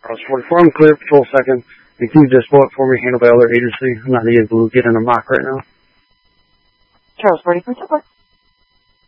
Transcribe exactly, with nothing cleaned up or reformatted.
Charles forty-four, I'm clear, patrol second. And can you just blow it for me, handled by other agency? I'm not able to get in a mock right now. Charles forty-four, support.